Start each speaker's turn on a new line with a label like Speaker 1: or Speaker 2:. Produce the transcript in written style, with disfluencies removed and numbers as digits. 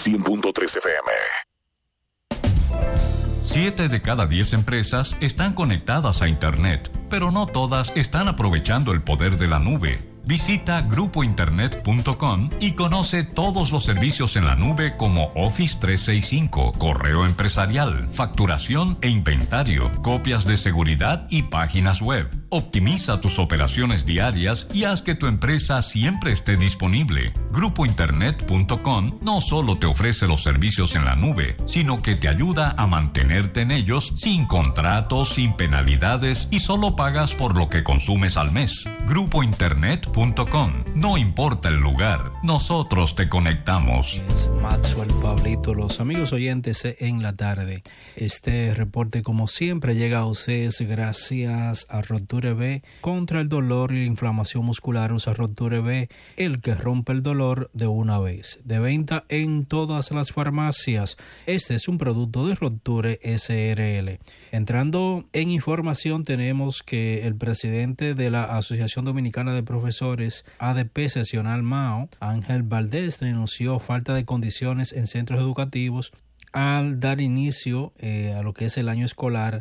Speaker 1: 100.3 FM.
Speaker 2: 7 de cada 10 empresas están conectadas a Internet, pero no todas están aprovechando el poder de la nube. Visita grupointernet.com y conoce todos los servicios en la nube como Office 365, correo empresarial, facturación e inventario, copias de seguridad y páginas web. Optimiza tus operaciones diarias y haz que tu empresa siempre esté disponible. Grupointernet.com no solo te ofrece los servicios en la nube, sino que te ayuda a mantenerte en ellos sin contratos, sin penalidades y solo pagas por lo que consumes al mes. Grupointernet.com. No importa el lugar, nosotros te conectamos.
Speaker 3: Es Maxwell Pablito, los amigos oyentes en la tarde. Este reporte, como siempre, llega a ustedes gracias a Roture B. Contra el dolor y la inflamación muscular, usa Roture B, el que rompe el dolor de una vez. De venta en todas las farmacias. Este es un producto de Roture SRL. Entrando en información, tenemos que el presidente de la Asociación Dominicana de Profesores, ADP Seccional Mao, Ángel Valdés, denunció falta de condiciones en centros educativos al dar inicio a lo que es el año escolar